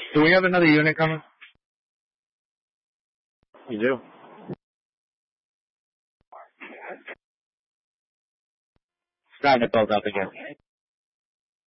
Do we have another unit coming? You do. Starting to build up again.